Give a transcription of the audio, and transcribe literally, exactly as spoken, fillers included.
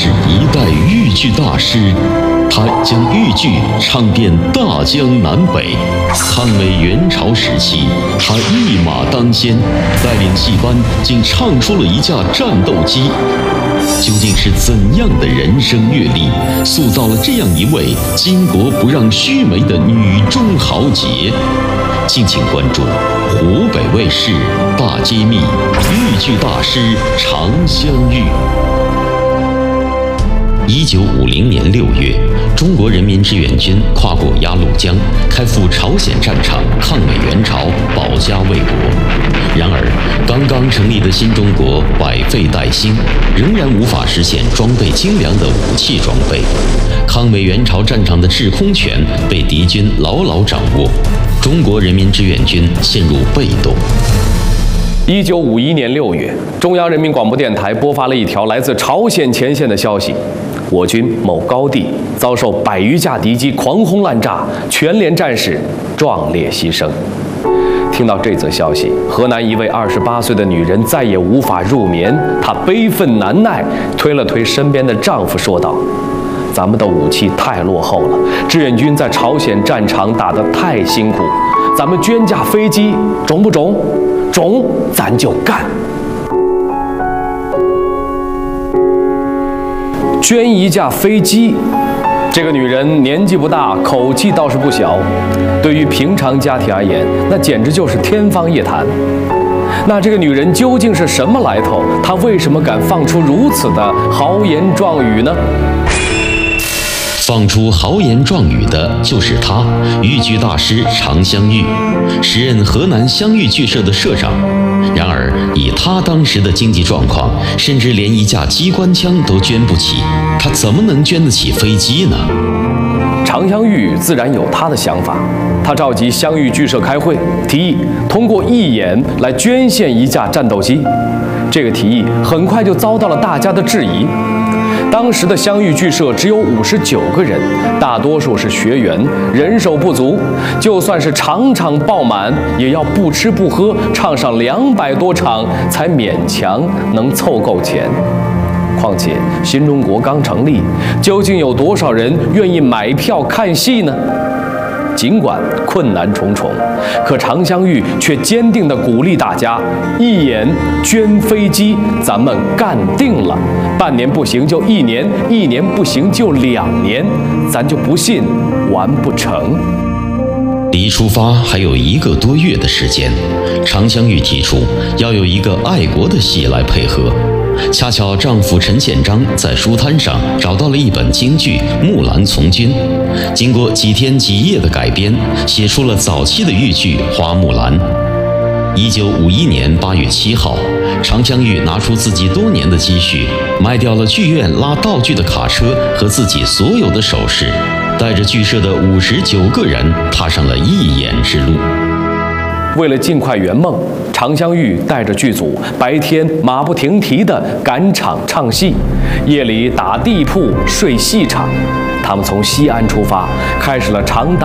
是一代豫剧大师，他将豫剧唱遍大江南北。抗美援朝时期，他一马当先，带领戏班竟唱出了一架战斗机。究竟是怎样的人生阅历，塑造了这样一位巾帼不让须眉的女中豪杰？敬请关注湖北卫视大揭秘豫剧大师常香玉。一九五零年六月，中国人民志愿军跨过鸭绿江，开赴朝鲜战场抗美援朝，保家卫国。然而，刚刚成立的新中国百废待兴，仍然无法实现装备精良的武器装备。抗美援朝战场的制空权被敌军牢牢掌握，中国人民志愿军陷入被动。 一九五一年六月，中央人民广播电台播发了一条来自朝鲜前线的消息：我军某高地遭受百余架敌机狂轰滥炸，全连战士壮烈牺牲。听到这则消息，河南一位二十八岁的女人再也无法入眠，她悲愤难耐，推了推身边的丈夫，说道：“咱们的武器太落后了，志愿军在朝鲜战场打得太辛苦，咱们捐架飞机中不中？中，咱就干。”捐一架飞机，这个女人年纪不大，口气倒是不小。对于平常家庭而言，那简直就是天方夜谭。那这个女人究竟是什么来头？她为什么敢放出如此的豪言壮语呢？ 放出豪言壮语的就是他，豫剧大师常香玉，时任河南湘豫剧社的社长。然而，以他当时的经济状况，甚至连一架机关枪都捐不起，他怎么能捐得起飞机呢？ 常香玉自然有他的想法，他召集湘豫剧社开会，提议通过义演来捐献一架战斗机。这个提议很快就遭到了大家的质疑。当时的湘豫剧社只有五十九个人，大多数是学员，人手不足。就算是场场爆满，也要不吃不喝唱上两百多场，才勉强能凑够钱。况且新中国刚成立，究竟有多少人愿意买票看戏呢？尽管困难重重，可常香玉却坚定地鼓励大家：一演捐飞机，咱们干定了！半年不行就一年，一年不行就两年，咱就不信完不成。 离出发还有一个多月的时间，常香玉提出要有一个爱国的戏来配合。恰巧丈夫陈宪章在书摊上找到了一本京剧《木兰从军》，经过几天几夜的改编，写出了早期的豫剧《花木兰》。一九五一年八月七号，常香玉拿出自己多年的积蓄，卖掉了剧院拉道具的卡车和自己所有的首饰，带着剧社的五十九个人踏上了义演之路。 为了尽快圆梦，常香玉带着剧组白天马不停蹄地赶场唱戏，夜里打地铺睡戏场。他们从西安出发，开始了长达